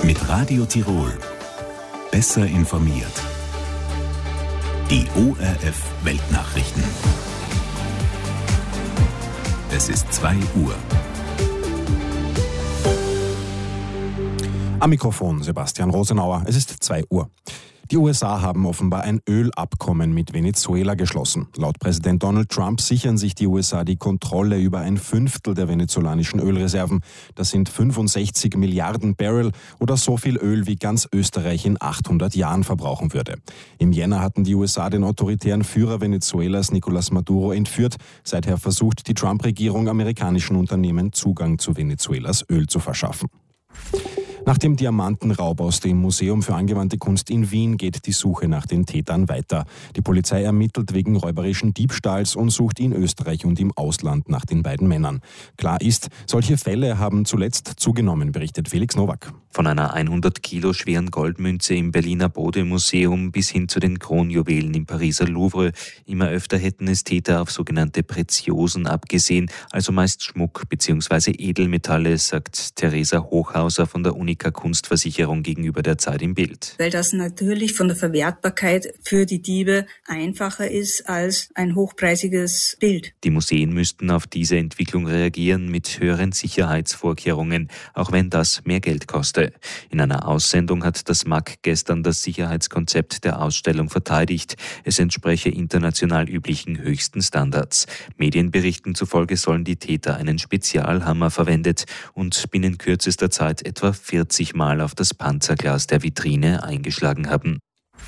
Mit Radio Tirol. Besser informiert. Die ORF Weltnachrichten. Es ist 2 Uhr. Am Mikrofon Sebastian Rosenauer. Es ist 2 Uhr. Die USA haben offenbar ein Ölabkommen mit Venezuela geschlossen. Laut Präsident Donald Trump sichern sich die USA die Kontrolle über 1/5 der venezolanischen Ölreserven. Das sind 65 Milliarden Barrel oder so viel Öl, wie ganz Österreich in 800 Jahren verbrauchen würde. Im Jänner hatten die USA den autoritären Führer Venezuelas Nicolás Maduro entführt. Seither versucht die Trump-Regierung amerikanischen Unternehmen Zugang zu Venezuelas Öl zu verschaffen. Nach dem Diamantenraub aus dem Museum für angewandte Kunst in Wien geht die Suche nach den Tätern weiter. Die Polizei ermittelt wegen räuberischen Diebstahls und sucht in Österreich und im Ausland nach den beiden Männern. Klar ist, solche Fälle haben zuletzt zugenommen, berichtet Felix Nowak. Von einer 100 Kilo schweren Goldmünze im Berliner Bode-Museum bis hin zu den Kronjuwelen im Pariser Louvre. Immer öfter hätten es Täter auf sogenannte Preziosen abgesehen, also meist Schmuck bzw. Edelmetalle, sagt Theresa Hochhauser von der Unica Kunstversicherung gegenüber der Zeit im Bild. Weil das natürlich von der Verwertbarkeit für die Diebe einfacher ist als ein hochpreisiges Bild. Die Museen müssten auf diese Entwicklung reagieren mit höheren Sicherheitsvorkehrungen, auch wenn das mehr Geld koste. In einer Aussendung hat das MAK gestern das Sicherheitskonzept der Ausstellung verteidigt. Es entspreche international üblichen höchsten Standards. Medienberichten zufolge sollen die Täter einen Spezialhammer verwendet und binnen kürzester Zeit etwa 40 Mal auf das Panzerglas der Vitrine eingeschlagen haben.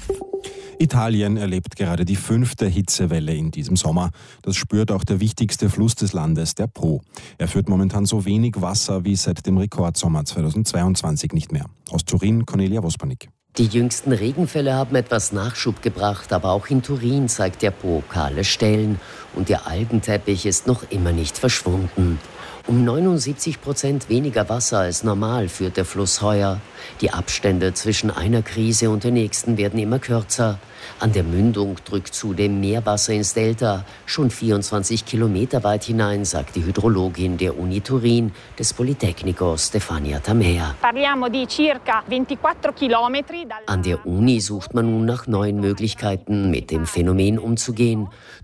Italien erlebt gerade die 5. Hitzewelle in diesem Sommer. Das spürt auch der wichtigste Fluss des Landes, der Po. Er führt momentan so wenig Wasser wie seit dem Rekordsommer 2022 nicht mehr. Aus Turin, Cornelia Wospanik. Die jüngsten Regenfälle haben etwas Nachschub gebracht, aber auch in Turin zeigt der Po kahle Stellen und der Algenteppich ist noch immer nicht verschwunden. Um 79% weniger Wasser als normal führt der Fluss heuer. Die Abstände zwischen einer Krise und der nächsten werden immer kürzer. An der Mündung drückt zudem Meerwasser ins Delta, schon 24 Kilometer weit hinein, sagt die Hydrologin der Uni Turin, des Politecnico Stefania Tamea. An der Uni sucht man nun nach neuen Möglichkeiten, mit dem Phänomen umzugehen.